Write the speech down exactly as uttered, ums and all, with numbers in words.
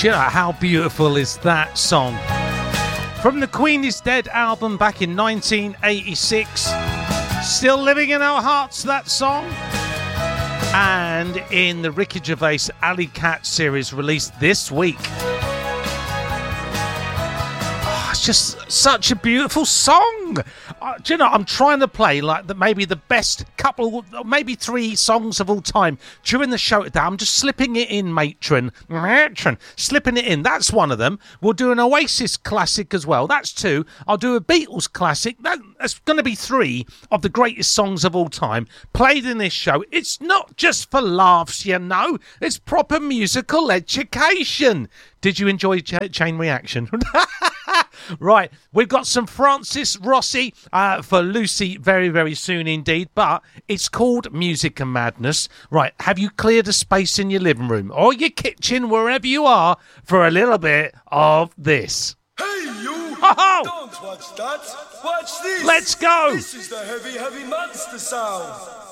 You know, how beautiful is that song? From the Queen is Dead album back in nineteen eighty-six. Still living in our hearts, that song. And in the Ricky Gervais Alley Cat series released this week. Oh, it's just such a beautiful song. Uh, do you know, I'm trying to play like the, maybe the best couple, maybe three songs of all time during the show today. I'm just slipping it in, matron. Matron. Slipping it in. That's one of them. We'll do an Oasis classic as well. That's two. I'll do a Beatles classic. That, that's going to be three of the greatest songs of all time played in this show. It's not just for laughs, you know. It's proper musical education. Did you enjoy Ch- Chain Reaction? Right, we've got some Francis Rossi uh, for Lucy very, very soon indeed, but it's called Music and Madness. Right, have you cleared a space in your living room or your kitchen, wherever you are, for a little bit of this? Hey, you! Oh! Don't watch that! Watch this! Let's go! This is the Heavy, Heavy Monster sound!